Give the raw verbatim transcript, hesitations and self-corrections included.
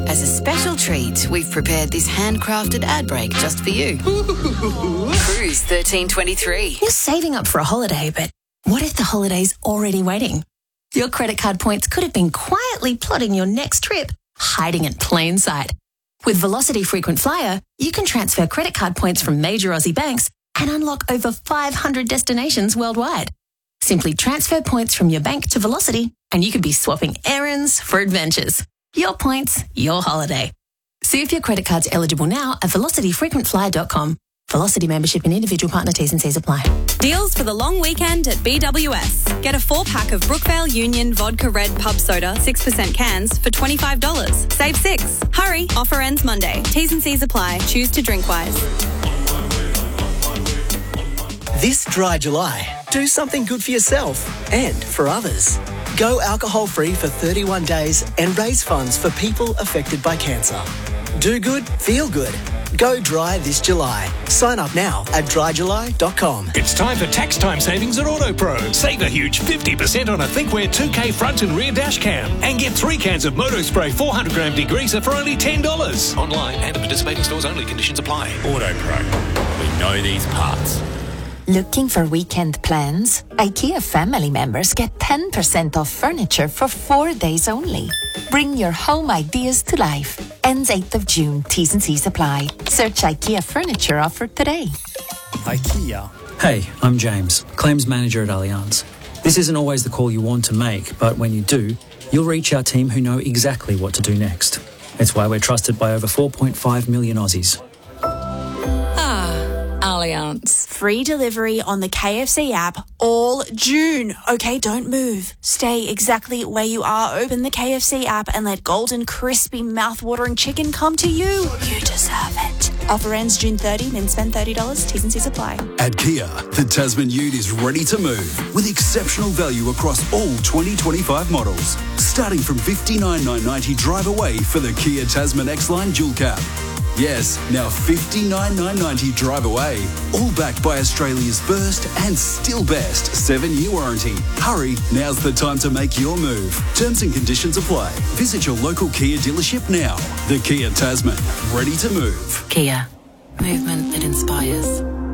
As a special treat, we've prepared this handcrafted ad break just for you. Cruise thirteen twenty-three. You're saving up for a holiday, but what if the holiday's already waiting? Your credit card points could have been quietly plotting your next trip, hiding in plain sight. With Velocity Frequent Flyer, you can transfer credit card points from major Aussie banks and unlock over five hundred destinations worldwide. Simply transfer points from your bank to Velocity and you could be swapping errands for adventures. Your points, your holiday. See if your credit card's eligible now at velocity frequent flyer dot com. Velocity membership and individual partner T's and C's apply. Deals for the long weekend at B W S. Get a four-pack of Brookvale Union Vodka Red Pub Soda, six percent cans for twenty-five dollars. Save six. Hurry, offer ends Monday. T's and C's apply. Choose to drink wise. This dry July, do something good for yourself and for others. Go alcohol-free for thirty-one days and raise funds for people affected by cancer. Do good, feel good. Go dry this July. Sign up now at dry july dot com. It's time for tax time savings at AutoPro. Save a huge fifty percent on a Thinkware two K front and rear dash cam. And get three cans of Moto Spray four hundred gram degreaser for only ten dollars. Online and at participating stores only. Conditions apply. AutoPro. We know these parts. Looking for weekend plans? IKEA family members get ten percent off furniture for four days only. Bring your home ideas to life. Ends eighth of June. T's and C's apply. Search IKEA furniture offer today. IKEA. Hey, I'm James, claims manager at Allianz. This isn't always the call you want to make, but when you do, you'll reach our team who know exactly what to do next. It's why we're trusted by over four point five million Aussies. Allianz. Free delivery on the K F C app all June. Okay, don't move. Stay exactly where you are. Open the K F C app and let golden, crispy, mouth-watering chicken come to you. You deserve it. Offer ends June thirtieth, then spend thirty dollars. T's and C's apply. At Kia, the Tasman Ute is ready to move with exceptional value across all twenty twenty-five models. Starting from fifty-nine thousand nine hundred ninety drive away for the Kia Tasman X-Line Dual Cab. Yes, now fifty-nine thousand nine hundred ninety drive away. All backed by Australia's first and still best seven-year warranty. Hurry, now's the time to make your move. Terms and conditions apply. Visit your local Kia dealership now. The Kia Tasman, ready to move. Kia, movement that inspires.